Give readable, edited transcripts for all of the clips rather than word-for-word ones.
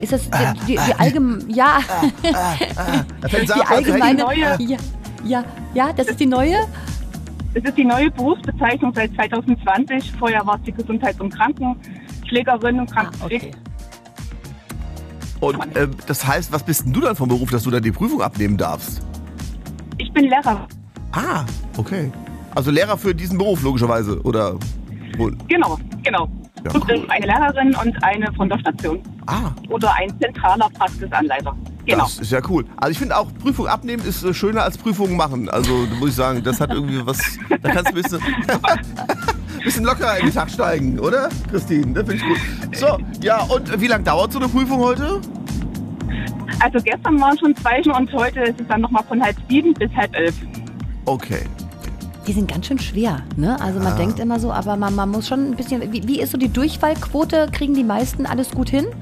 Ist das die allgemeine, ja, die allgemeine, ja, das ist die neue? Das ist die neue Berufsbezeichnung seit 2020. Vorher war es die Gesundheits- und Krankenpflegerin und Krankenpfleger. Und das heißt, was bist denn du dann vom Beruf, dass du dann die Prüfung abnehmen darfst? Ich bin Lehrer. Ah, okay. Also Lehrer für diesen Beruf logischerweise, oder? Genau. Ja, Und cool. eine Lehrerin und eine von der Station. Ah. Oder ein zentraler Praxisanleiter. Genau. Das ist ja cool. Also ich finde auch, Prüfung abnehmen ist schöner als Prüfung machen. Also muss ich sagen, das hat irgendwie was, da kannst du ein bisschen locker in den Tag steigen, oder, Christine? Das finde ich gut. So, ja, und wie lange dauert so eine Prüfung heute? Also gestern waren schon 2 und heute ist es dann nochmal von 6:30 bis 6:30. Okay. Die sind ganz schön schwer, ne? Also man denkt immer so, aber man muss schon ein bisschen, wie ist so die Durchfallquote? Kriegen die meisten alles gut hin?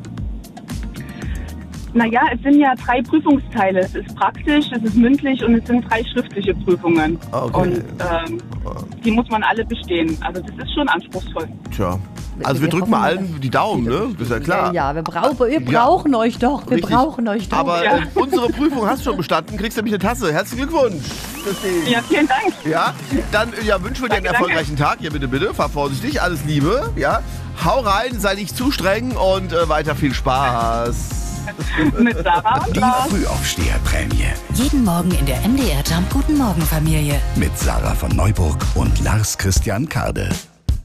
Naja, es sind ja 3 Prüfungsteile. Es ist praktisch, es ist mündlich und es sind 3 schriftliche Prüfungen. Okay. Und die muss man alle bestehen. Also das ist schon anspruchsvoll. Tja. Also wir drücken mal allen die Daumen, ne? Das ist ja klar. Ja, wir brauchen euch doch. Wir Richtig. brauchen euch doch. Aber unsere Prüfung hast du schon bestanden, kriegst nämlich eine Tasse. Herzlichen Glückwunsch, Christine. Ja, vielen Dank. Ja, dann wünschen wir dir einen erfolgreichen Tag. Ja, bitte. Fahr vorsichtig, alles Liebe. Ja, hau rein, sei nicht zu streng und weiter viel Spaß. Mit Sarah und Die Lars. Frühaufsteherprämie. Jeden Morgen in der MDR Jump Guten Morgen Familie. Mit Sarah von Neuburg und Lars Christian Karde.